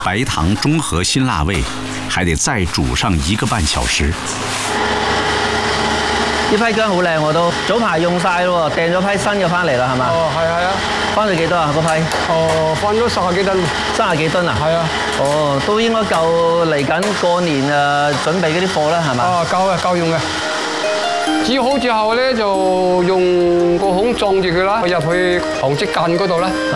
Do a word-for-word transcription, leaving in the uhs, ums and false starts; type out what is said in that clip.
白糖中和辛辣味，還得再煮上一個半小時。 呢批薑好靚，我都早排用晒咯，訂咗批新嘅翻嚟啦，係嘛？ 哦，係係啊。 翻咗幾多啊？嗰批？ 哦，翻咗三十幾噸。 三十幾噸啊？ 係啊。 哦，都應該夠嚟緊過年誒準備嗰啲貨啦，係嘛？ 哦，夠啊，夠用嘅。煮好之後咧，就用個孔裝住佢啦，入去紅色間嗰度啦。